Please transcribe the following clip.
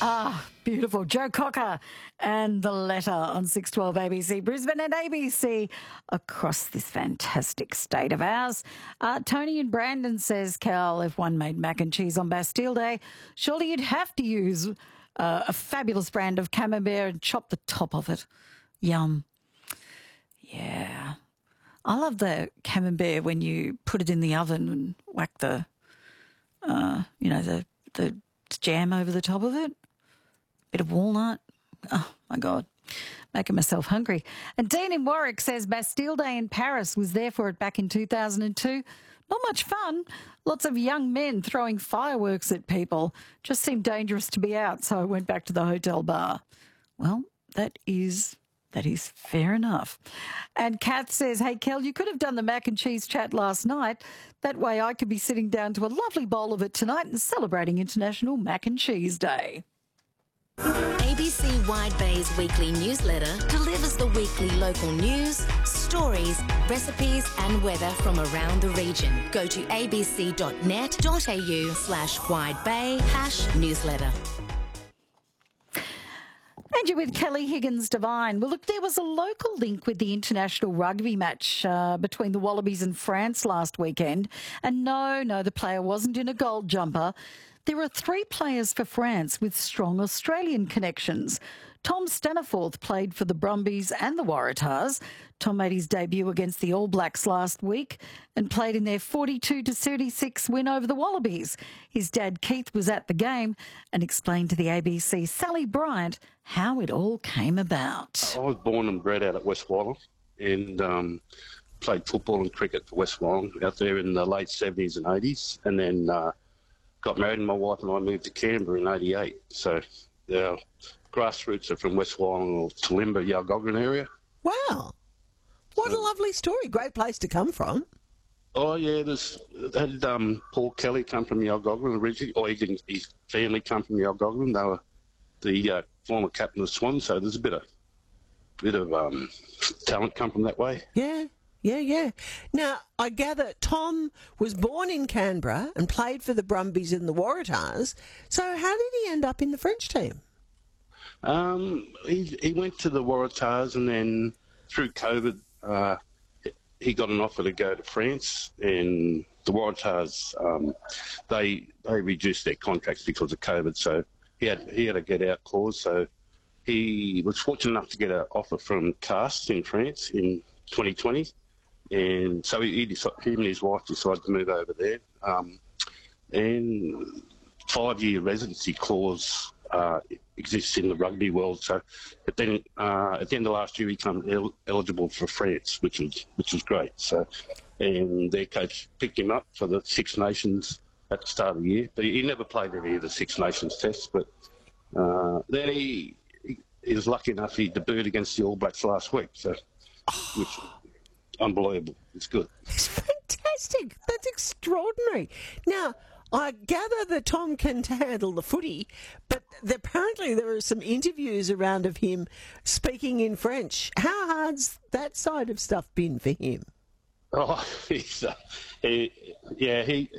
Beautiful. Joe Cocker and The Letter on 612 ABC Brisbane and ABC across this fantastic state of ours. Tony and Brandon says, Cal, if one made mac and cheese on Bastille Day, surely you'd have to use a fabulous brand of camembert and chop the top of it. Yum. Yeah. I love the camembert when you put it in the oven and whack the jam over the top of it. Bit of walnut. Oh, my God. Making myself hungry. And Dean in Warwick says Bastille Day in Paris, was there for it back in 2002. Not much fun. Lots of young men throwing fireworks at people. Just seemed dangerous to be out, so I went back to the hotel bar. Well, that is fair enough. And Kath says, hey, Kel, you could have done the mac and cheese chat last night. That way I could be sitting down to a lovely bowl of it tonight and celebrating International Mac and Cheese Day. ABC Wide Bay's weekly newsletter delivers the weekly local news, stories, recipes and weather from around the region. Go to abc.net.au/widebay/newsletter. And you're with Kelly Higgins Devine. Well, look, there was a local link with the international rugby match between the Wallabies and France last weekend. And no, the player wasn't in a gold jumper. There are 3 players for France with strong Australian connections. Tom Staniforth played for the Brumbies and the Waratahs. Tom made his debut against the All Blacks last week and played in their 42-36 win over the Wallabies. His dad, Keith, was at the game and explained to the ABC Sally Bryant how it all came about. I was born and bred out at West Wyland and played football and cricket for West Wyland out there in the late 70s and 80s, and then got married and my wife and I moved to Canberra in 88. So our grassroots are from West Wyland or Toowoomba, Yalgogrin area. Wow. What a lovely story. Great place to come from. Oh, yeah, had Paul Kelly come from Yalgogrin originally, or his family come from Yalgogrin. They were the former captain of Swan, so there's a bit of talent come from that way. Yeah. Now, I gather Tom was born in Canberra and played for the Brumbies and the Waratahs. So how did he end up in the French team? He went to the Waratahs, and then through COVID, he got an offer to go to France, and the Waratahs, they reduced their contracts because of COVID, so he had a get-out clause. So he was fortunate enough to get an offer from Castres in France in 2020. And so him and his wife decided to move over there. And 5-year residency clause exists in the rugby world. So, but then at the end of last year, he became eligible for France, which was great. So, and their coach picked him up for the Six Nations at the start of the year. But he never played any of the Six Nations tests. But then he was lucky enough he debuted against the All Blacks last week. So, which unbelievable. It's good. It's fantastic. That's extraordinary. Now, I gather that Tom can handle the footy, but apparently there are some interviews around of him speaking in French. How hard's that side of stuff been for him? Oh, he